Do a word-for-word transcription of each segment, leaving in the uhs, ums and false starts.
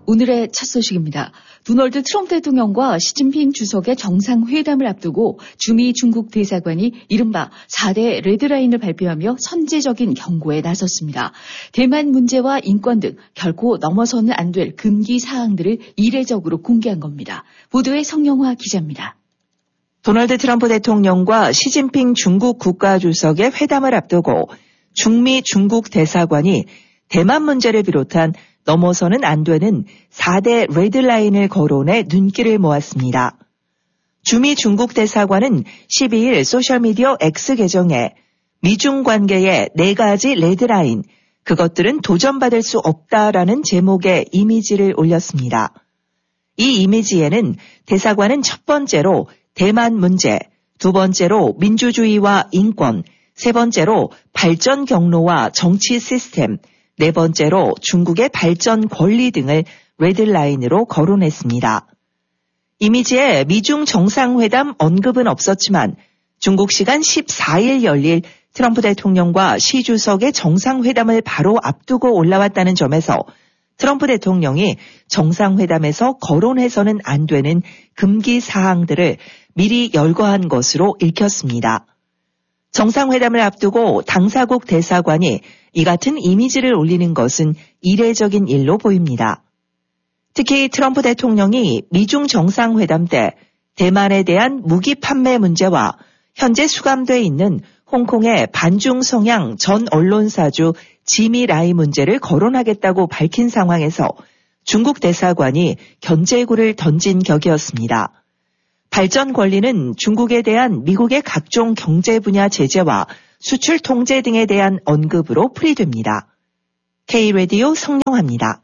오늘의 첫 소식입니다. 도널드 트럼프 대통령과 시진핑 주석의 정상회담을 앞두고 주미 중국 대사관이 이른바 사 대 레드라인을 발표하며 선제적인 경고에 나섰습니다. 대만 문제와 인권 등 결코 넘어서는 안 될 금기 사항들을 이례적으로 공개한 겁니다. 보도의 성영화 기자입니다. 도널드 트럼프 대통령과 시진핑 중국 국가주석의 회담을 앞두고 중미 중국 대사관이 대만 문제를 비롯한 넘어서는 안 되는 사 대 레드라인을 거론해 눈길을 모았습니다. 주미 중국 대사관은 십이 일 소셜미디어 X 계정에 미중 관계의 네 가지 레드라인, 그것들은 도전받을 수 없다라는 제목의 이미지를 올렸습니다. 이 이미지에는 대사관은 첫 번째로 대만 문제, 두 번째로 민주주의와 인권, 세 번째로 발전 경로와 정치 시스템, 네 번째로 중국의 발전 권리 등을 레드라인으로 거론했습니다. 이미지에 미중 정상회담 언급은 없었지만 중국 시간 십사 일 열릴 트럼프 대통령과 시 주석의 정상회담을 바로 앞두고 올라왔다는 점에서 트럼프 대통령이 정상회담에서 거론해서는 안 되는 금기 사항들을 미리 열거한 것으로 읽혔습니다. 정상회담을 앞두고 당사국 대사관이 이 같은 이미지를 올리는 것은 이례적인 일로 보입니다. 특히 트럼프 대통령이 미중 정상회담 때 대만에 대한 무기 판매 문제와 현재 수감돼 있는 홍콩의 반중 성향 전 언론사주 지미 라이 문제를 거론하겠다고 밝힌 상황에서 중국 대사관이 견제구를 던진 격이었습니다. 발전 권리는 중국에 대한 미국의 각종 경제 분야 제재와 수출 통제 등에 대한 언급으로 풀이됩니다. K-라디오 성령합니다.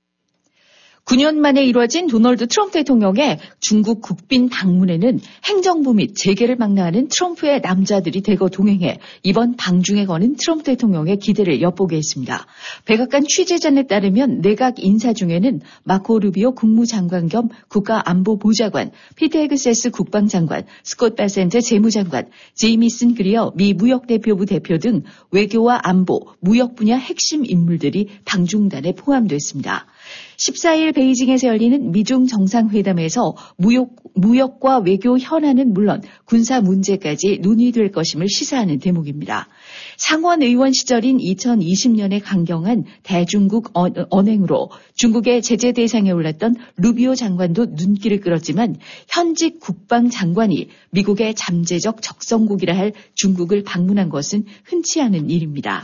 구 년 만에 이루어진 도널드 트럼프 대통령의 중국 국빈 방문에는 행정부 및 재계를 망라하는 트럼프의 남자들이 대거 동행해 이번 방중에 거는 트럼프 대통령의 기대를 엿보게 했습니다. 백악관 취재진에 따르면 내각 인사 중에는 마코 루비오 국무장관 겸 국가안보보좌관, 피터 헤그세스 국방장관, 스콧 베센트 재무장관, 제이미슨 그리어 미 무역대표부 대표 등 외교와 안보, 무역 분야 핵심 인물들이 방중단에 포함됐습니다. 십사 일 베이징에서 열리는 미중 정상회담에서 무역, 무역과 외교 현안은 물론 군사 문제까지 논의될 것임을 시사하는 대목입니다. 상원 의원 시절인 이천이십 년에 강경한 대중국 언행으로 중국의 제재 대상에 올랐던 루비오 장관도 눈길을 끌었지만 현직 국방장관이 미국의 잠재적 적성국이라 할 중국을 방문한 것은 흔치 않은 일입니다.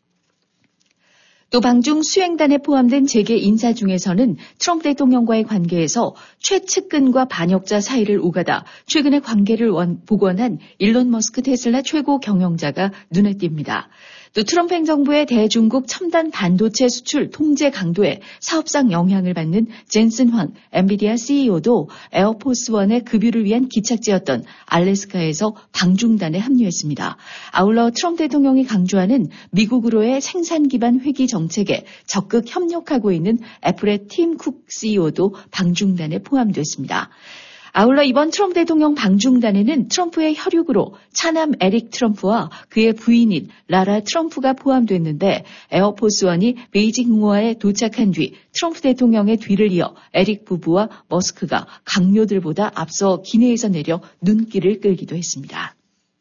또 방중 수행단에 포함된 재계 인사 중에서는 트럼프 대통령과의 관계에서 최측근과 반역자 사이를 오가다 최근에 관계를 복원한 일론 머스크 테슬라 최고 경영자가 눈에 띕니다. 또 트럼프 행정부의 대중국 첨단 반도체 수출 통제 강도에 사업상 영향을 받는 젠슨 황 엔비디아 씨이오도 에어포스원의 급유를 위한 기착지였던 알래스카에서 방중단에 합류했습니다. 아울러 트럼프 대통령이 강조하는 미국으로의 생산 기반 회귀 정책에 적극 협력하고 있는 애플의 팀 쿡 씨이오도 방중단에 포함됐습니다. 아울러 이번 트럼프 대통령 방중단에는 트럼프의 혈육으로 차남 에릭 트럼프와 그의 부인인 라라 트럼프가 포함됐는데 에어포스원이 베이징 공항에 도착한 뒤 트럼프 대통령의 뒤를 이어 에릭 부부와 머스크가 강요들보다 앞서 기내에서 내려 눈길을 끌기도 했습니다.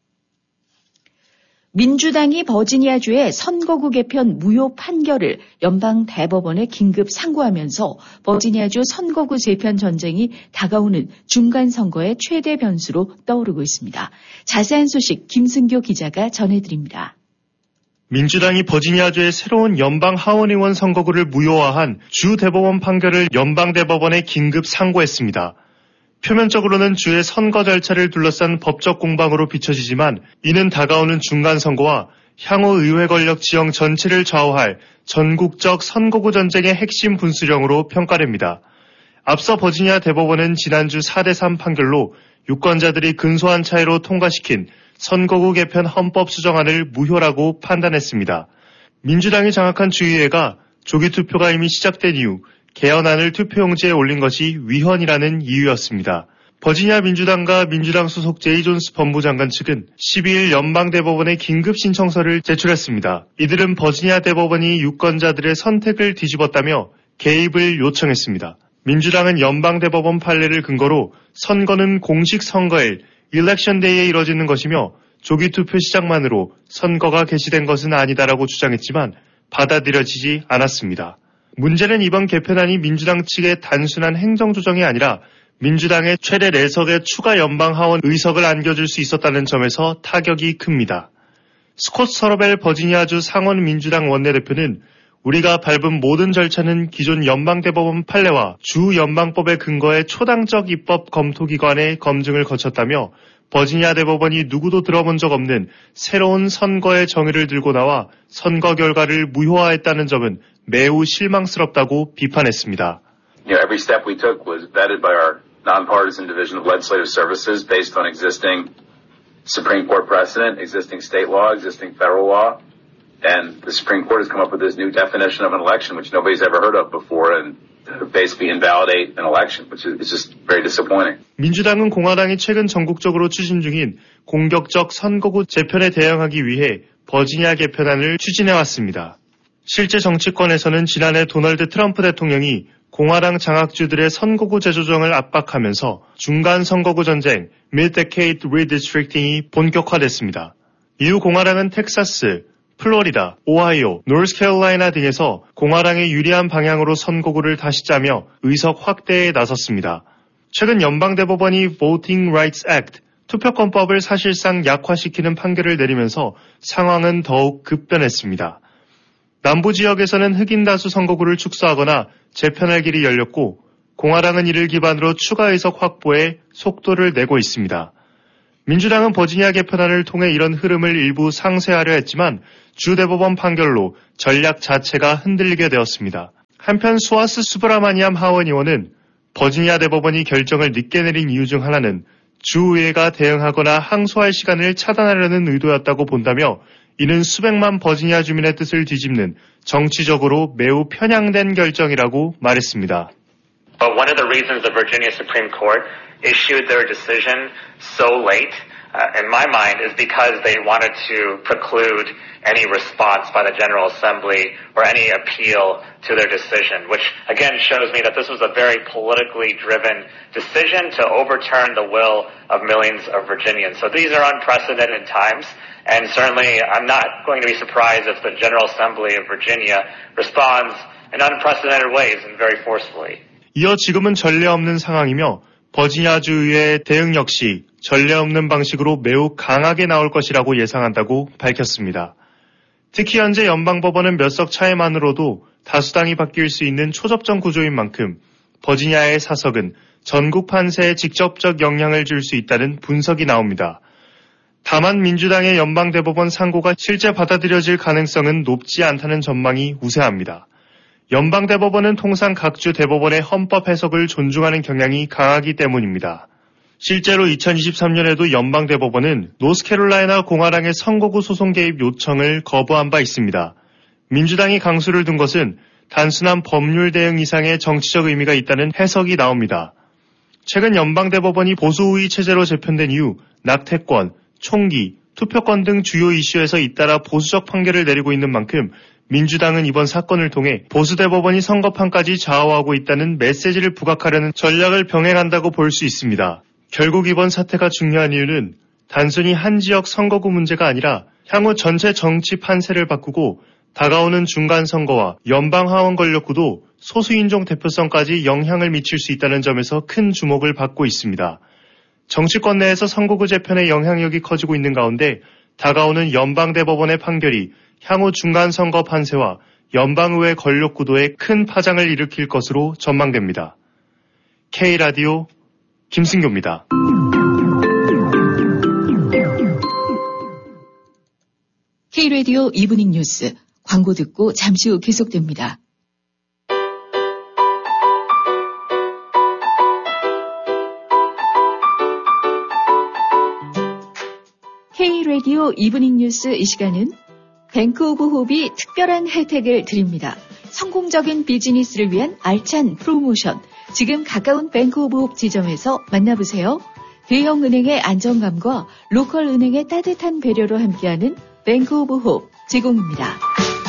민주당이 버지니아주의 선거구 개편 무효 판결을 연방 대법원에 긴급 상고하면서 버지니아주 선거구 재편 전쟁이 다가오는 중간 선거의 최대 변수로 떠오르고 있습니다. 자세한 소식 김승교 기자가 전해드립니다. 민주당이 버지니아주의 새로운 연방 하원의원 선거구를 무효화한 주 대법원 판결을 연방 대법원에 긴급 상고했습니다. 표면적으로는 주의 선거 절차를 둘러싼 법적 공방으로 비춰지지만 이는 다가오는 중간선거와 향후 의회 권력 지형 전체를 좌우할 전국적 선거구 전쟁의 핵심 분수령으로 평가됩니다. 앞서 버지니아 대법원은 지난주 사 대 삼 판결로 유권자들이 근소한 차이로 통과시킨 선거구 개편 헌법 수정안을 무효라고 판단했습니다. 민주당이 장악한 주의회가 조기 투표가 이미 시작된 이후 개헌안을 투표용지에 올린 것이 위헌이라는 이유였습니다. 버지니아 민주당과 민주당 소속 제이 존스 법무장관 측은 십이 일 연방대법원에 긴급 신청서를 제출했습니다. 이들은 버지니아 대법원이 유권자들의 선택을 뒤집었다며 개입을 요청했습니다. 민주당은 연방대법원 판례를 근거로 선거는 공식 선거일 일렉션 데이에 이뤄지는 것이며 조기 투표 시작만으로 선거가 개시된 것은 아니다라고 주장했지만 받아들여지지 않았습니다. 문제는 이번 개편안이 민주당 측의 단순한 행정조정이 아니라 민주당의 최대 네 석의 추가 연방 하원 의석을 안겨줄 수 있었다는 점에서 타격이 큽니다. 스콧 서러벨 버지니아주 상원 민주당 원내대표는 우리가 밟은 모든 절차는 기존 연방대법원 판례와 주 연방법의 근거에 초당적 입법 검토기관의 검증을 거쳤다며 버지니아 대법원이 누구도 들어본 적 없는 새로운 선거의 정의를 들고 나와 선거 결과를 무효화했다는 점은 매우 실망스럽다고 비판했습니다. You know, every step we took was vetted by our nonpartisan division of legislative services based on existing Supreme Court precedent, existing state law, existing federal law. And the Supreme Court has come up with this new definition of an election, which nobody's ever heard of before, and basically invalidate an election, which is just very disappointing. 민주당은 공화당이 최근 전국적으로 추진 중인 공격적 선거구 재편에 대응하기 위해 버지니아 개편안을 추진해왔습니다. 실제 정치권에서는 지난해 도널드 트럼프 대통령이 공화당 장악주들의 선거구 재조정을 압박하면서 중간 선거구 전쟁, Mid-Decade Redistricting이 본격화됐습니다. 이후 공화당은 텍사스, 플로리다, 오하이오, 노스캐롤라이나 등에서 공화당에 유리한 방향으로 선거구를 다시 짜며 의석 확대에 나섰습니다. 최근 연방대법원이 Voting Rights Act, 투표권법을 사실상 약화시키는 판결을 내리면서 상황은 더욱 급변했습니다. 남부 지역에서는 흑인 다수 선거구를 축소하거나 재편할 길이 열렸고 공화당은 이를 기반으로 추가 의석 확보에 속도를 내고 있습니다. 민주당은 버지니아 개편안을 통해 이런 흐름을 일부 상쇄하려 했지만 주 대법원 판결로 전략 자체가 흔들리게 되었습니다. 한편 수아스 수브라마니암 하원 의원은 버지니아 대법원이 결정을 늦게 내린 이유 중 하나는 주의회가 대응하거나 항소할 시간을 차단하려는 의도였다고 본다며 이는 수백만 버지니아 주민의 뜻을 뒤집는 정치적으로 매우 편향된 결정이라고 말했습니다. But one of the reasons the Virginia Supreme Court issued their decision so late, uh, in my mind, is because they wanted to preclude any response by the General Assembly or any appeal to their decision, which again shows me that this was a very politically driven decision to overturn the will of millions of Virginians. So these are unprecedented times, and certainly I'm not going to be surprised if the General Assembly of Virginia responds in unprecedented ways and very forcefully. 이어 지금은 전례 없는 상황이며 버지니아주의 대응 역시 전례 없는 방식으로 매우 강하게 나올 것이라고 예상한다고 밝혔습니다. 특히 현재 연방법원은 몇 석 차이만으로도 다수당이 바뀔 수 있는 초접전 구조인 만큼 버지니아의 사석은 전국 판세에 직접적 영향을 줄 수 있다는 분석이 나옵니다. 다만 민주당의 연방대법원 상고가 실제 받아들여질 가능성은 높지 않다는 전망이 우세합니다. 연방대법원은 통상 각주 대법원의 헌법 해석을 존중하는 경향이 강하기 때문입니다. 실제로 이천이십삼 년에도 연방대법원은 노스캐롤라이나 공화당의 선거구 소송 개입 요청을 거부한 바 있습니다. 민주당이 강수를 둔 것은 단순한 법률 대응 이상의 정치적 의미가 있다는 해석이 나옵니다. 최근 연방대법원이 보수우위 체제로 재편된 이후 낙태권, 총기, 투표권 등 주요 이슈에서 잇따라 보수적 판결을 내리고 있는 만큼 민주당은 이번 사건을 통해 보수대법원이 선거판까지 좌우하고 있다는 메시지를 부각하려는 전략을 병행한다고 볼 수 있습니다. 결국 이번 사태가 중요한 이유는 단순히 한 지역 선거구 문제가 아니라 향후 전체 정치 판세를 바꾸고 다가오는 중간선거와 연방하원 권력구도 소수인종 대표성까지 영향을 미칠 수 있다는 점에서 큰 주목을 받고 있습니다. 정치권 내에서 선거구 재편의 영향력이 커지고 있는 가운데 다가오는 연방대법원의 판결이 향후 중간선거 판세와 연방의회 권력구도에 큰 파장을 일으킬 것으로 전망됩니다. K라디오 김승교입니다. K라디오 이브닝 뉴스 광고 듣고 잠시 후 계속됩니다. K라디오 이브닝 뉴스 이 시간은 뱅크 오브 홉이 특별한 혜택을 드립니다. 성공적인 비즈니스를 위한 알찬 프로모션. 지금 가까운 뱅크 오브 홉 지점에서 만나보세요. 대형 은행의 안정감과 로컬 은행의 따뜻한 배려로 함께하는 뱅크 오브 홉 제공입니다.